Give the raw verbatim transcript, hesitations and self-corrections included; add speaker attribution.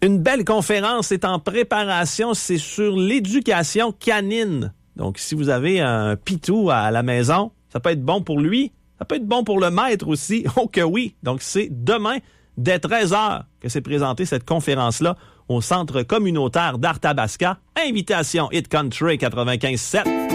Speaker 1: Une belle conférence est en préparation, c'est sur l'éducation canine. Donc, si vous avez un pitou à la maison, ça peut être bon pour lui, ça peut être bon pour le maître aussi. Oh que oui! Donc, c'est demain, dès treize heures, que s'est présentée cette conférence-là au Centre communautaire d'Arthabasca. Invitation Hit Country quatre-vingt-quinze sept.